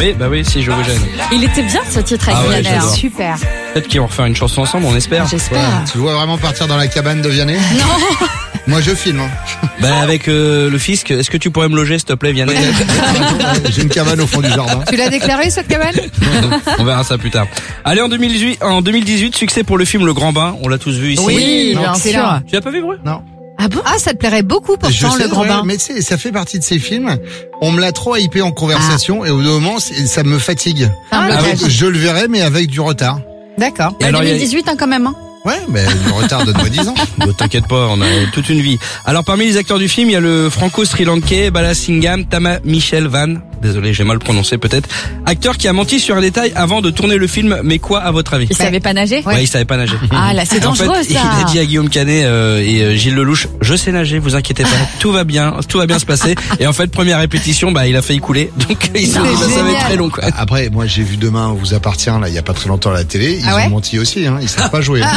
Oui, si je vous gêne. Il était bien ce titre avec ouais, Vianney. j'adore. Super. Peut-être qu'ils vont refaire une chanson ensemble, on espère. J'espère. Tu vois vraiment partir dans la cabane de Vianney? Non. Moi je filme. Avec le fisc, est-ce que tu pourrais me loger s'il te plaît, Vianney? J'ai une cabane au fond du jardin. Tu l'as déclaré cette cabane? On verra ça plus tard. Allez, en 2018, succès pour le film Le Grand Bain. On l'a tous vu ici. Oui, Non, bien excellent. sûr. Tu l'as pas vu, Bruno? Non. Ah bon? Ah, ça te plairait beaucoup pourtant, Le Grand Bain. Mais tu sais, ça fait partie de ces films. On me l'a trop hypé en conversation et au bout d'un moment, ça me fatigue. Je le verrai, mais avec du retard. D'accord. Et alors, 2018 quand même. Hein. Ouais, mais du retard, donne-moi 10 ans. T'inquiète pas, on a toute une vie. Alors parmi les acteurs du film, il y a le franco-sri-lankais Balasingam Tama Michel Van. Désolé, j'ai mal prononcé peut-être. Acteur qui a menti sur un détail avant de tourner le film. Mais quoi à votre avis? Il savait pas nager? Ouais, il savait pas nager. Ah là, c'est dangereux en fait, ça. Il a dit à Guillaume Canet et Gilles Lelouch, je sais nager, vous inquiétez pas, tout va bien se passer. Et en fait, première répétition, il a failli couler. Donc ça va être très long, quoi. Après, moi j'ai vu Demain vous appartient là, il y a pas très longtemps à la télé. Ils ont menti aussi, hein. Ils savent pas jouer.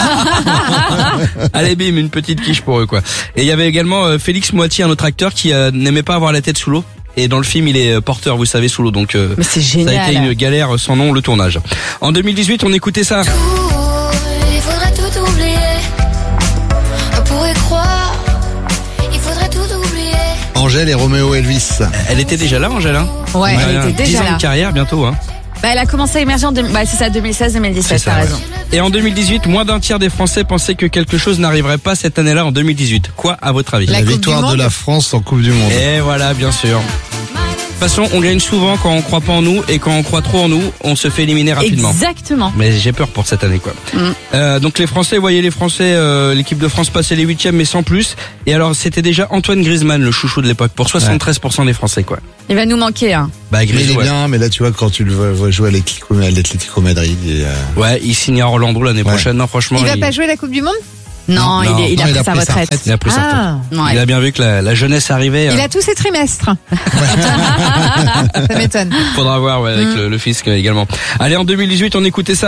Allez bim, une petite quiche pour eux, quoi. Et il y avait également Félix Moiti, un autre acteur qui n'aimait pas avoir la tête sous l'eau. Et dans le film, il est porteur, vous savez, sous l'eau. Donc mais c'est génial. Ça a été une galère sans nom, le tournage. En 2018, on écoutait ça. Il faudrait tout oublier. On pourrait croire. Il faudrait tout oublier. Angèle et Roméo Elvis. Elle était déjà là, Angèle, hein? Ouais, elle était 10 déjà ans là. de carrière bientôt, hein. Elle a commencé à émerger en 2016-2017, t'as raison. Et en 2018, moins d'un tiers des Français pensaient que quelque chose n'arriverait pas cette année-là en 2018. Quoi, à votre avis? La victoire de la France en Coupe du Monde. Et voilà, bien sûr. De toute façon, on gagne souvent quand on croit pas en nous, et quand on croit trop en nous, on se fait éliminer rapidement. Exactement. Mais j'ai peur pour cette année, quoi. Donc les Français, voyez les Français, l'équipe de France passer les 8e, mais sans plus. Et alors, c'était déjà Antoine Griezmann, le chouchou de l'époque, pour 73% des Français, quoi. Il va nous manquer, hein. Mais il est bien, mais là tu vois quand tu le vois jouer à l'Atlético Madrid. Ouais, il signe à Orlando l'année prochaine. Non, franchement. Il va pas jouer la Coupe du Monde? Non, il a pris sa retraite. Il a pris sa retraite. Il a bien vu que la jeunesse arrivait. Il a tous ses trimestres. Ça m'étonne. Faudra voir avec le fisc également. Allez, en 2018, on écoutait ça.